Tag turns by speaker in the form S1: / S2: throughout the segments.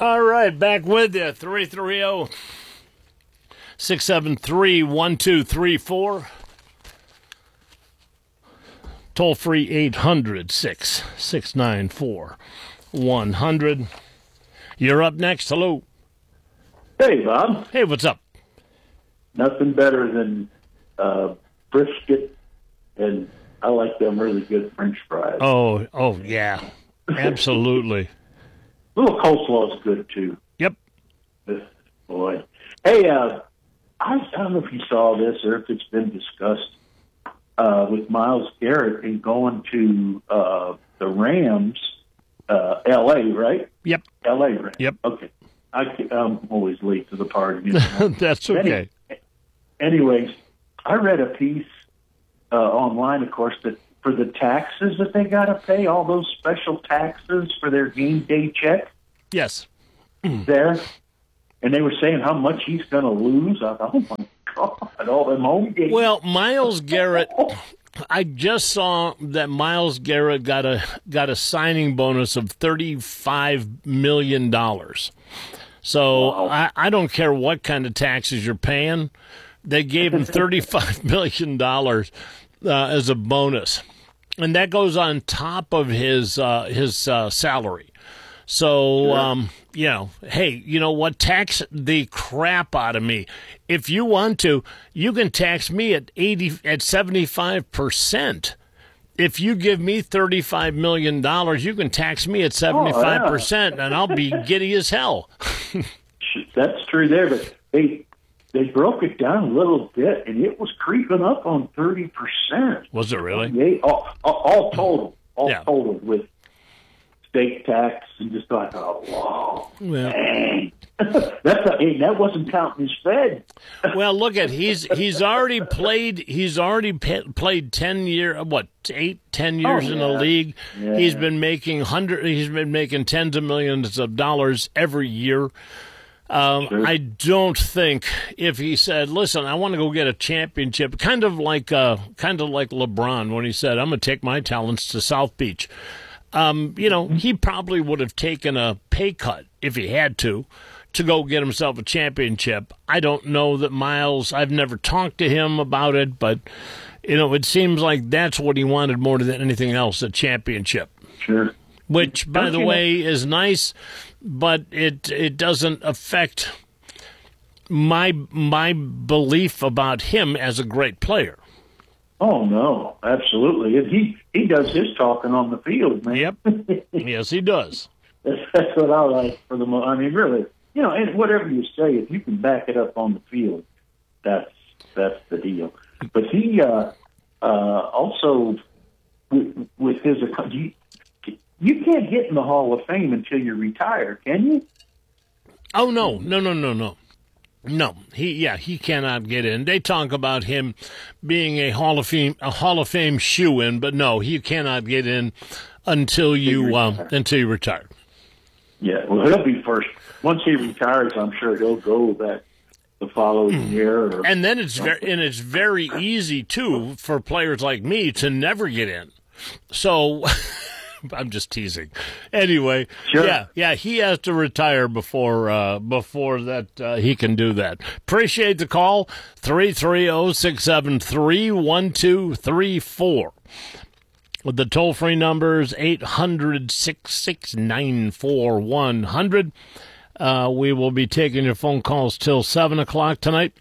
S1: All right, back with you. 330-673-1234. Toll free 800-694-100. You're up next. Hello.
S2: Hey, Bob.
S1: Hey, what's up?
S2: Nothing better than brisket, and I like them really good French fries.
S1: Oh, yeah. Absolutely.
S2: A little coleslaw is good, too.
S1: Yep.
S2: Boy. Hey, I don't know if you saw this or if it's been discussed with Myles Garrett and going to the Rams, L.A., right?
S1: Yep.
S2: L.A. Rams.
S1: Yep.
S2: Okay. I'm always late to the party.
S1: That's okay.
S2: Anyways, I read a piece online, of course, that for the taxes that they got to pay, all those special taxes for their game day check.
S1: Yes.
S2: There. And they were saying how much he's going to lose. I thought, oh, my God, all them home games.
S1: Well, Myles Garrett, I just saw that Myles Garrett got a signing bonus of $35 million. So
S2: wow.
S1: I don't care what kind of taxes you're paying. They gave him $35 million as a bonus. And that goes on top of his salary. So,
S2: Sure.
S1: Hey, you know what? Tax the crap out of me. If you want to, you can tax me at 75%. If you give me $35 million, you can tax me at 75%, and I'll be giddy as hell.
S2: That's true there, but they broke it down a little bit, and it was creeping up on 30%.
S1: Was it really?
S2: All total.
S1: Yeah.
S2: Total with state tax, and just thought, oh, wow.
S1: Well,
S2: dang. That wasn't counting his Fed.
S1: Well, look at he's already played 10 years in the league.
S2: Yeah.
S1: He's been making tens of millions of dollars every year.
S2: Sure.
S1: I don't think if he said, "Listen, I want to go get a championship," kind of like LeBron when he said, "I'm going to take my talents to South Beach." He probably would have taken a pay cut if he had to go get himself a championship. I don't know that Myles, I've never talked to him about it, but, it seems like that's what he wanted more than anything else, a championship.
S2: Sure.
S1: Which, by the way, is nice, but it doesn't affect my belief about him as a great player.
S2: Oh, no, absolutely. And he does his talking on the field, man.
S1: Yep. Yes, he does.
S2: That's what I like for the most. I mean, really, and whatever you say, if you can back it up on the field, that's the deal. But he also, with his, you can't get in the Hall of Fame until you retire, can you?
S1: Oh, no. No, he cannot get in. They talk about him being a Hall of Fame shoe-in, but no, he cannot get in until you retire.
S2: Yeah, well, he'll be first. Once he retires, I'm sure he'll go the following year.
S1: And then it's very easy too for players like me to never get in. So. I'm just teasing. Anyway,
S2: sure.
S1: Yeah, he has to retire before that he can do that. Appreciate the call, 330-673-1234. With the toll-free numbers 800-669-4100. We will be taking your phone calls till 7 o'clock tonight.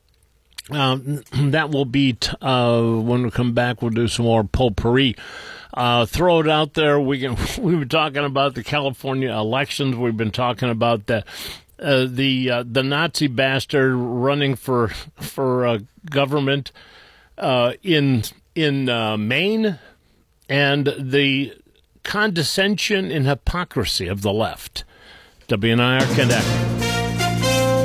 S1: That will be when we come back. We'll do some more potpourri. Throw it out there. We've been talking about the California elections. We've been talking about the Nazi bastard running for government in Maine, and the condescension and hypocrisy of the left. WNIR Connect.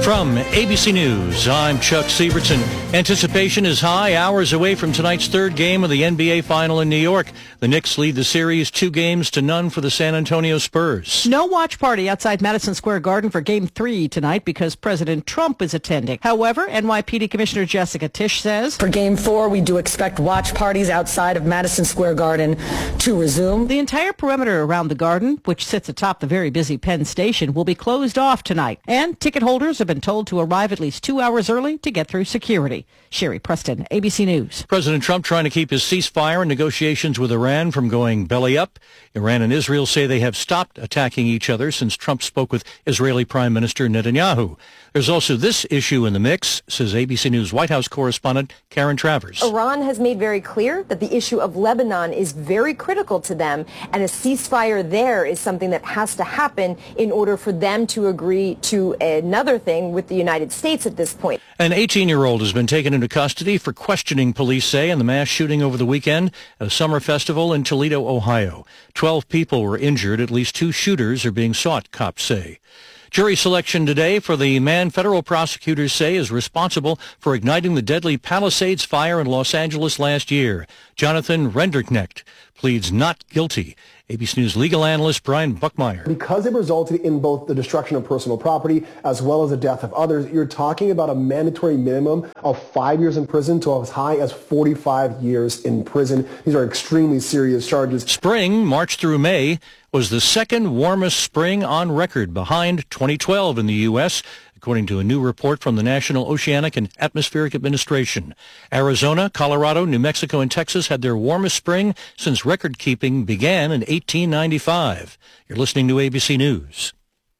S3: From ABC News, I'm Chuck Sievertson. Anticipation is high, hours away from tonight's third game of the NBA Final in New York. The Knicks lead the series 2-0 for the San Antonio Spurs.
S4: No watch party outside Madison Square Garden for Game 3 tonight because President Trump is attending. However, NYPD Commissioner Jessica Tisch says,
S5: for Game 4, we do expect watch parties outside of Madison Square Garden to resume.
S4: The entire perimeter around the garden, which sits atop the very busy Penn Station, will be closed off tonight. And ticket holders have been told to arrive at least 2 hours early to get through security. Sherry Preston, ABC News.
S3: President Trump trying to keep his ceasefire and negotiations with Iran from going belly up. Iran and Israel say they have stopped attacking each other since Trump spoke with Israeli Prime Minister Netanyahu. There's also this issue in the mix, says ABC News White House correspondent Karen Travers.
S6: Iran has made very clear that the issue of Lebanon is very critical to them, and a ceasefire there is something that has to happen in order for them to agree to another thing with the United States at this point.
S3: An 18-year-old has been taken into custody for questioning, police say, in the mass shooting over the weekend at a summer festival in Toledo, Ohio. 12 people were injured. At least 2 shooters are being sought, cops say. Jury selection today for the man federal prosecutors say is responsible for igniting the deadly Palisades fire in Los Angeles last year. Jonathan Renderknecht pleads not guilty. ABC News legal analyst Brian Buckmeyer.
S7: Because it resulted in both the destruction of personal property as well as the death of others, you're talking about a mandatory minimum of 5 years in prison to as high as 45 years in prison. These are extremely serious charges.
S3: Spring, March through May, was the second warmest spring on record, behind 2012 in the U.S., according to a new report from the National Oceanic and Atmospheric Administration. Arizona, Colorado, New Mexico, and Texas had their warmest spring since record-keeping began in 1895. You're listening to ABC News.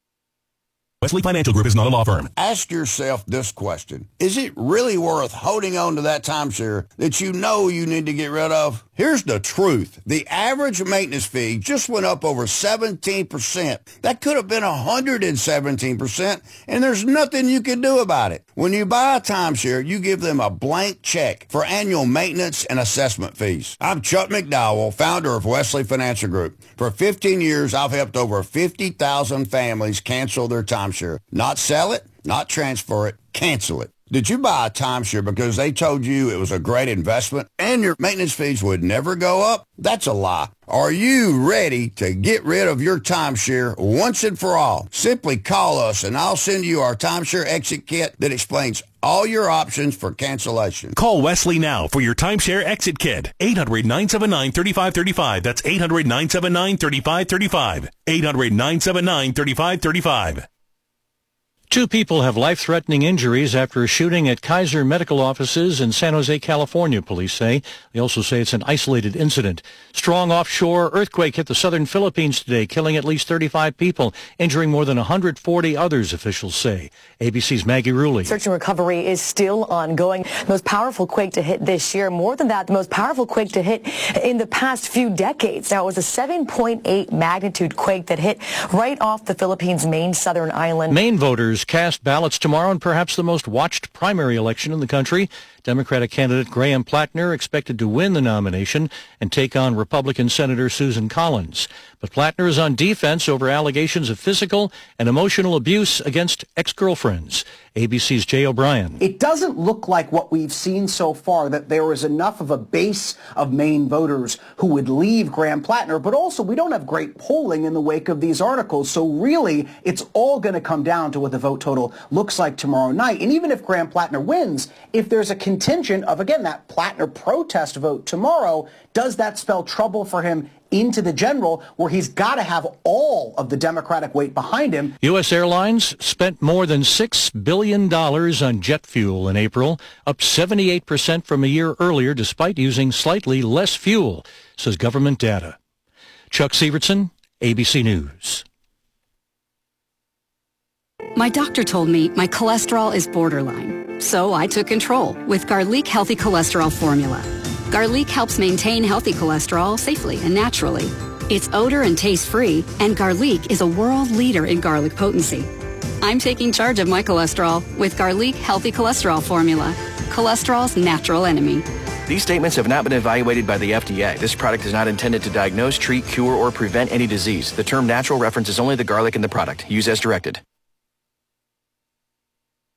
S8: Wesley Financial Group is not a law firm.
S9: Ask yourself this question. Is it really worth holding on to that timeshare that you know you need to get rid of? Here's the truth. The average maintenance fee just went up over 17%. That could have been 117%, and there's nothing you can do about it. When you buy a timeshare, you give them a blank check for annual maintenance and assessment fees. I'm Chuck McDowell, founder of Wesley Financial Group. For 15 years, I've helped over 50,000 families cancel their timeshare. Not sell it, not transfer it, cancel it. Did you buy a timeshare because they told you it was a great investment and your maintenance fees would never go up? That's a lie. Are you ready to get rid of your timeshare once and for all? Simply call us and I'll send you our timeshare exit kit that explains all your options for cancellation.
S8: Call Wesley now for your timeshare exit kit. 800-979-3535. That's 800-979-3535. 800-979-3535.
S3: 2 people have life-threatening injuries after a shooting at Kaiser Medical offices in San Jose, California, police say. They also say it's an isolated incident. Strong offshore earthquake hit the southern Philippines today, killing at least 35 people, injuring more than 140 others, officials say. ABC's Maggie Rulli.
S5: Search and recovery is still ongoing. The most powerful quake to hit this year. More than that, the most powerful quake to hit in the past few decades. Now, it was a 7.8 magnitude quake that hit right off the Philippines' main southern island.
S3: Maine voters cast ballots tomorrow in perhaps the most watched primary election in the country. Democratic candidate Graham Plattner expected to win the nomination and take on Republican Senator Susan Collins. But Plattner is on defense over allegations of physical and emotional abuse against ex-girlfriends. ABC's Jay O'Brien.
S10: It doesn't look like what we've seen so far, that there is enough of a base of Maine voters who would leave Graham Plattner, but also we don't have great polling in the wake of these articles. So really, it's all going to come down to what the vote total looks like tomorrow night. And even if Graham Plattner wins, if there's a contingent of, again, that Plattner protest vote tomorrow, does that spell trouble for him into the general, where he's got to have all of the Democratic weight behind him?
S3: U.S. Airlines spent more than $6 billion on jet fuel in April, up 78% from a year earlier, despite using slightly less fuel, says government data. Chuck Sievertson, ABC News.
S11: My doctor told me my cholesterol is borderline, so I took control with Garlic Healthy Cholesterol Formula. Garlic helps maintain healthy cholesterol safely and naturally. It's odor and taste-free, and Garlic is a world leader in garlic potency. I'm taking charge of my cholesterol with Garlic Healthy Cholesterol Formula, cholesterol's natural enemy.
S12: These statements have not been evaluated by the FDA. This product is not intended to diagnose, treat, cure, or prevent any disease. The term natural references only the garlic in the product. Use as directed.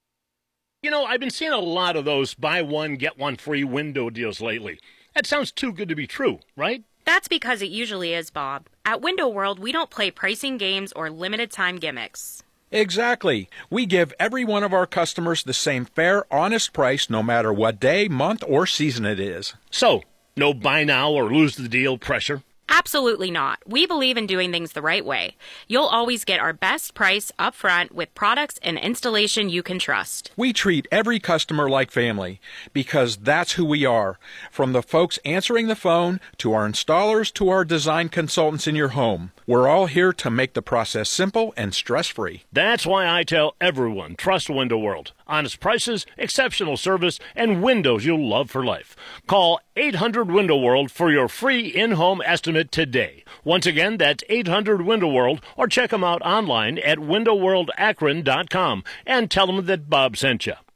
S1: You know, I've been seeing a lot of those buy one, get one free window deals lately. That sounds too good to be true, right?
S13: That's because it usually is, Bob. At Window World, we don't play pricing games or limited time gimmicks.
S14: Exactly. We give every one of our customers the same fair, honest price no matter what day, month, or season it is.
S1: So, no buy now or lose the deal pressure?
S13: Absolutely not. We believe in doing things the right way. You'll always get our best price up front with products and installation you can trust.
S14: We treat every customer like family because that's who we are. From the folks answering the phone to our installers to our design consultants in your home. We're all here to make the process simple and stress-free.
S1: That's why I tell everyone, trust Window World. Honest prices, exceptional service, and windows you'll love for life. Call 800 Window World for your free in-home estimate today. Once again, that's 800 Window World, or check them out online at windowworldakron.com and tell them that Bob sent you.